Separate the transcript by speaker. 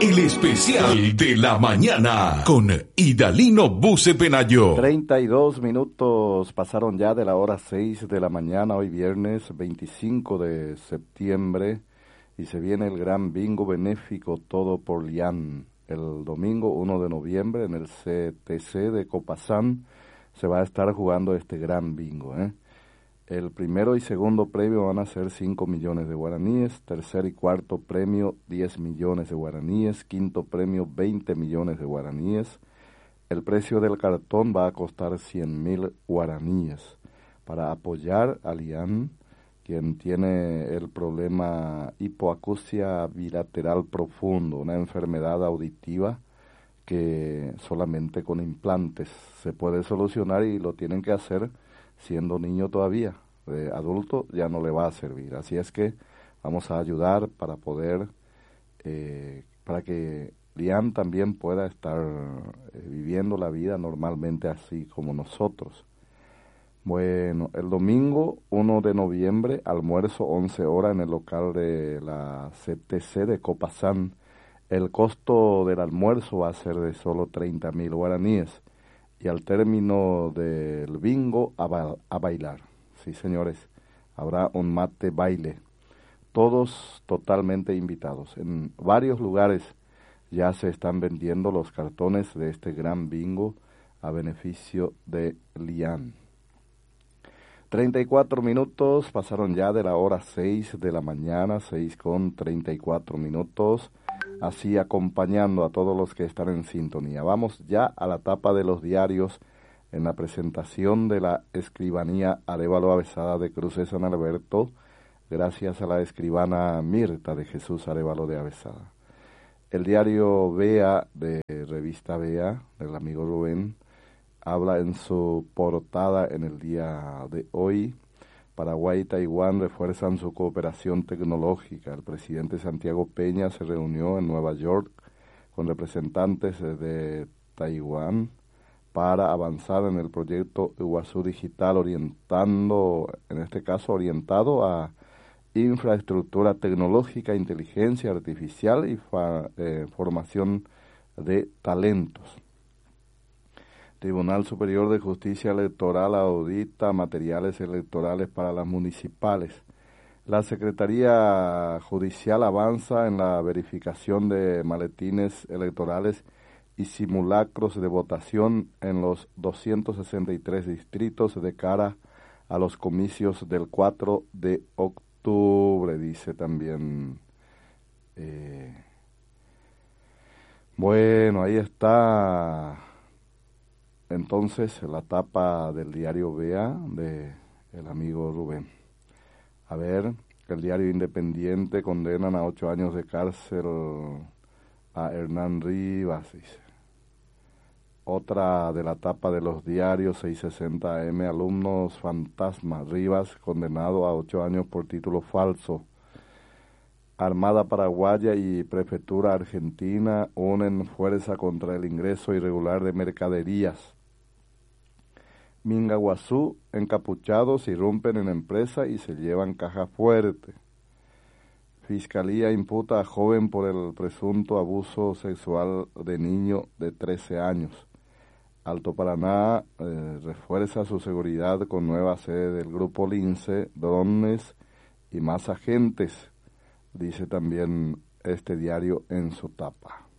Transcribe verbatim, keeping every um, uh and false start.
Speaker 1: El especial de la mañana con Idalino Buce Penayo.
Speaker 2: treinta y dos minutos pasaron ya de la hora seis de la mañana, hoy viernes veinticinco de septiembre, y se viene el gran bingo benéfico Todo por Lian. El domingo uno de noviembre en el C T C de Copazán se va a estar jugando este gran bingo, ¿eh? El primero y segundo premio van a ser cinco millones de guaraníes, tercer y cuarto premio diez millones de guaraníes, quinto premio veinte millones de guaraníes. El precio del cartón va a costar cien mil guaraníes. Para apoyar a Lian, quien tiene el problema hipoacusia bilateral profundo, una enfermedad auditiva que solamente con implantes se puede solucionar y lo tienen que hacer siendo niño todavía. De adulto ya no le va a servir. Así es que vamos a ayudar para poder, eh, para que Lian también pueda estar eh, viviendo la vida normalmente así como nosotros. Bueno, el domingo uno de noviembre, almuerzo once horas en el local de la C T C de Copazán. El costo del almuerzo va a ser de solo treinta mil guaraníes. Y al término del bingo, a, ba- a bailar. Sí, señores, habrá un mate baile. Todos totalmente invitados. En varios lugares ya se están vendiendo los cartones de este gran bingo a beneficio de Lian. treinta y cuatro minutos, pasaron ya de la hora seis de la mañana, seis con treinta y cuatro minutos. Así acompañando a todos los que están en sintonía. Vamos ya a la tapa de los diarios en la presentación de la escribanía Arévalo Avesada de Cruces San Alberto, gracias a la escribana Mirta de Jesús Arévalo de Avesada. El diario Vea, de revista Vea, del amigo Rubén, habla en su portada en el día de hoy: Paraguay y Taiwán refuerzan su cooperación tecnológica. El presidente Santiago Peña se reunió en Nueva York con representantes de Taiwán para avanzar en el proyecto Iguazú Digital, orientando, en este caso orientado a infraestructura tecnológica, inteligencia artificial y fa, eh, formación de talentos. Tribunal Superior de Justicia Electoral audita materiales electorales para las municipales. La Secretaría Judicial avanza en la verificación de maletines electorales y simulacros de votación en los doscientos sesenta y tres distritos de cara a los comicios del cuatro de octubre, dice también. Eh, bueno, ahí está entonces la tapa del diario Vea de el amigo Rubén. A ver, el diario Independiente: condenan a ocho años de cárcel a Hernán Rivas, dice. Otra de la tapa de los diarios seiscientos sesenta A M: alumnos fantasma, Rivas condenado a ocho años por título falso. Armada paraguaya y Prefectura argentina unen fuerza contra el ingreso irregular de mercaderías. Mingaguazú, encapuchados irrumpen en empresa y se llevan caja fuerte. Fiscalía imputa a joven por el presunto abuso sexual de niño de trece años. Alto Paraná eh, refuerza su seguridad con nueva sede del Grupo Lince, drones y más agentes, dice también este diario en su tapa.